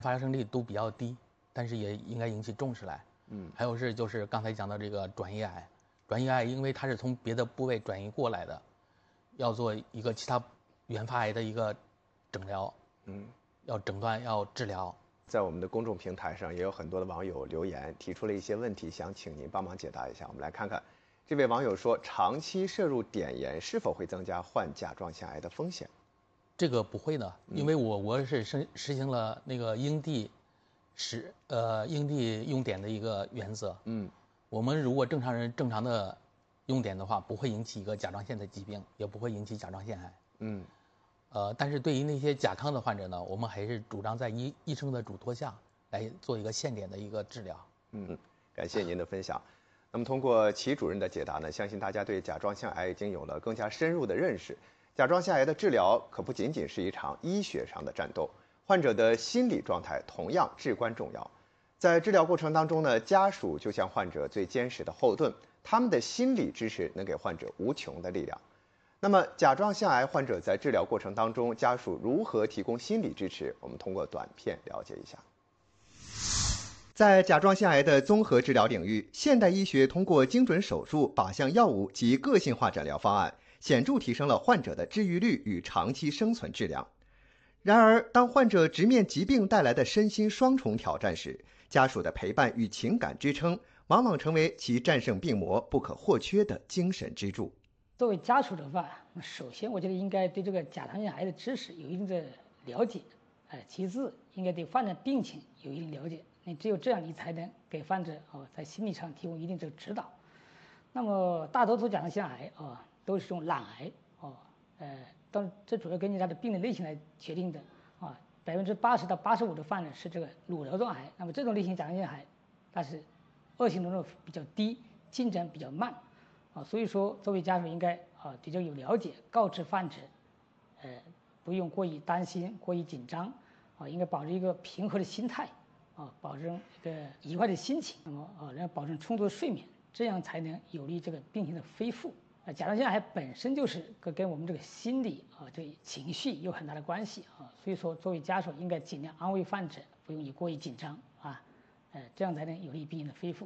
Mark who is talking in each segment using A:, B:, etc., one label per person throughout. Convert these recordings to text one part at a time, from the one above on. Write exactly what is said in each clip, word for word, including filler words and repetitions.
A: 发生率都比较低，但是也应该引起重视来。嗯，还有是就是刚才讲到这个转移癌，转移癌因为它是从别的部位转移过来的，要做一个其他原发癌的一个诊疗，嗯，要诊断要治疗。
B: 在我们的公众平台上也有很多的网友留言，提出了一些问题，想请您帮忙解答一下。我们来看看，这位网友说，长期摄入碘盐是否会增加患甲状腺癌的风险？
A: 这个不会的，因为我国是实实行了那个因地使呃因地用碘的一个原则。嗯，我们如果正常人正常的用碘的话，不会引起一个甲状腺的疾病，也不会引起甲状腺癌。嗯，呃，但是对于那些甲亢的患者呢，我们还是主张在医医生的嘱托下来做一个限碘的一个治疗。
B: 嗯，感谢您的分享。那么通过齐主任的解答呢，相信大家对甲状腺癌已经有了更加深入的认识。甲状腺癌的治疗可不仅仅是一场医学上的战斗，患者的心理状态同样至关重要。在治疗过程当中呢，家属就像患者最坚实的后盾，他们的心理支持能给患者无穷的力量。那么，甲状腺癌患者在治疗过程当中，家属如何提供心理支持？我们通过短片了解一下。在甲状腺癌的综合治疗领域，现代医学通过精准手术、靶向药物及个性化诊疗方案，显著提升了患者的治愈率与长期生存质量。然而，当患者直面疾病带来的身心双重挑战时，家属的陪伴与情感支撑，往往成为其战胜病魔不可或缺的精神支柱。
C: 作为家属的话，首先我觉得应该对这个甲状腺癌的知识有一定的了解，哎，其次应该对患者病情有一定了解。你只有这样，你才能给患者啊在心理上提供一定这个指导。那么大多数甲状腺癌啊都是这种懒癌哦，呃，当然这主要根据它的病理类型来决定的啊，百分之八十到八十五的患者是这个乳瘤状癌。那么这种类型甲状腺癌，它是恶性程度比较低，进展比较慢啊，所以说作为家属应该啊比较有了解，告知患者，呃，不用过于担心、过于紧张啊，应该保持一个平和的心态。啊，保证一个愉快的心情，那么啊，然后保证充足的睡眠，这样才能有利这个病情的恢复。啊，甲状腺癌本身就是跟跟我们这个心理啊，这情绪有很大的关系啊，所以说作为家属应该尽量安慰患者，不用过于紧张啊，呃，这样才能有利病情的恢复。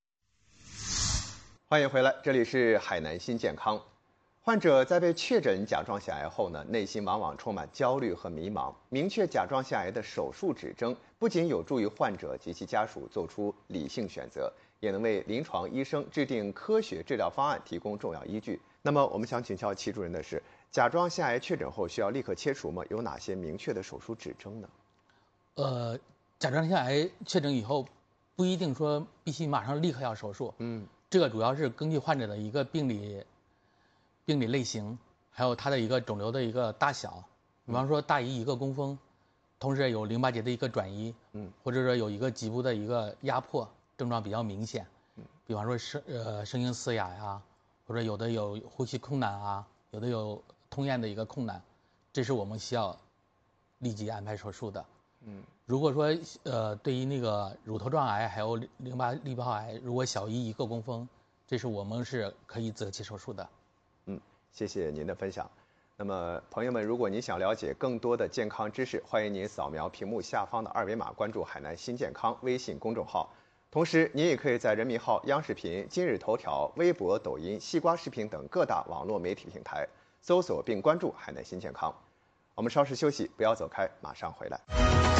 B: 欢迎回来，这里是海南新健康。患者在被确诊甲状腺癌后呢，内心往往充满焦虑和迷茫。明确甲状腺癌的手术指征，不仅有助于患者及其家属做出理性选择，也能为临床医生制定科学治疗方案提供重要依据。那么，我们想请教齐主任的是，甲状腺癌确诊后需要立刻切除吗？有哪些明确的手术指征呢？
A: 呃，甲状腺癌确诊以后，不一定说必须马上立刻要手术。嗯，这个主要是根据患者的一个病理。病理类型，还有它的一个肿瘤的一个大小，比方说大于一个公分，同时有淋巴结的一个转移，嗯，或者说有一个脊部的一个压迫，症状比较明显，嗯，比方说声呃声音嘶哑呀，或者有的有呼吸困难啊，有的有吞咽的一个困难，这是我们需要立即安排手术的。嗯，如果说呃对于那个乳头状癌还有淋巴淋巴癌，如果小于一个公分，这是我们是可以择期手术的。
B: 嗯，谢谢您的分享。那么，朋友们，如果您想了解更多的健康知识，欢迎您扫描屏幕下方的二维码，关注海南新健康微信公众号。同时，您也可以在人民号、央视频、今日头条、微博、抖音、西瓜视频等各大网络媒体平台搜索并关注海南新健康。我们稍事休息，不要走开，马上回来。